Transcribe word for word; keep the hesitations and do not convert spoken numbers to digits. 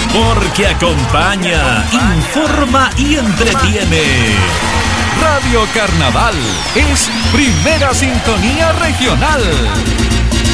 porque acompaña, informa y entretiene. Radio Carnaval es primera sintonía regional.